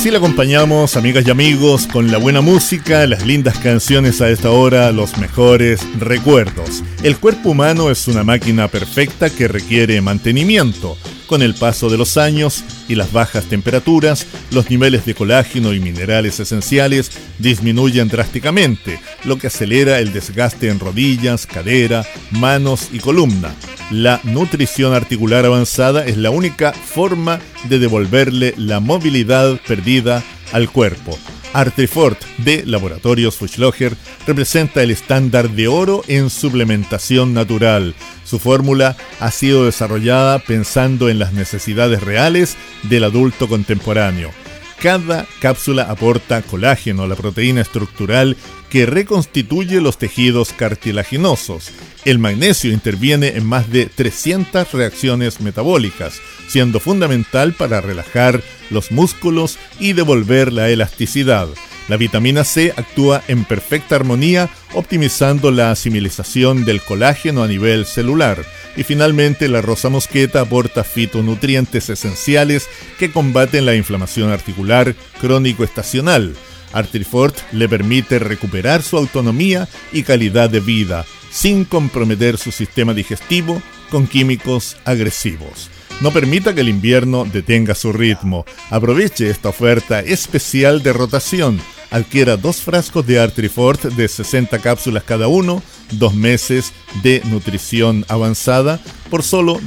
así le acompañamos, amigas y amigos, con la buena música, las lindas canciones a esta hora, los mejores recuerdos. El cuerpo humano es una máquina perfecta que requiere mantenimiento. Con el paso de los años y las bajas temperaturas, los niveles de colágeno y minerales esenciales disminuyen drásticamente, lo que acelera el desgaste en rodillas, cadera, manos y columna. La nutrición articular avanzada es la única forma de devolverle la movilidad perdida al cuerpo. Artrifort de Laboratorios Fuchslocher representa el estándar de oro en suplementación natural. Su fórmula ha sido desarrollada pensando en las necesidades reales del adulto contemporáneo. Cada cápsula aporta colágeno, la proteína estructural que reconstituye los tejidos cartilaginosos. El magnesio interviene en más de 300 reacciones metabólicas, siendo fundamental para relajar los músculos y devolver la elasticidad. La vitamina C actúa en perfecta armonía, optimizando la asimilización del colágeno a nivel celular. Y finalmente, la rosa mosqueta aporta fitonutrientes esenciales que combaten la inflamación articular crónico-estacional. Artrifort le permite recuperar su autonomía y calidad de vida, sin comprometer su sistema digestivo con químicos agresivos. No permita que el invierno detenga su ritmo. Aproveche esta oferta especial de rotación. Adquiera 2 frascos de Artrifort de 60 cápsulas cada uno, 2 meses de nutrición avanzada por solo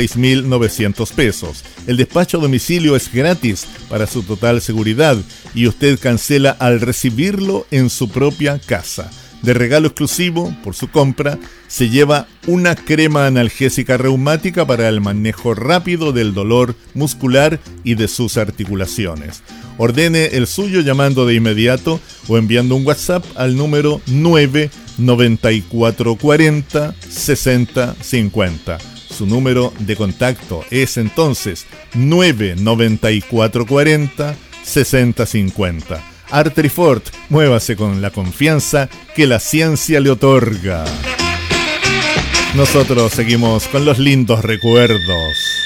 16.900 pesos. El despacho a domicilio es gratis para su total seguridad y usted cancela al recibirlo en su propia casa. De regalo exclusivo, por su compra, se lleva una crema analgésica reumática para el manejo rápido del dolor muscular y de sus articulaciones. Ordene el suyo llamando de inmediato o enviando un WhatsApp al número 99440 6050. Su número de contacto es entonces 99440 6050. Artrifort, muévase con la confianza que la ciencia le otorga. Nosotros seguimos con los lindos recuerdos.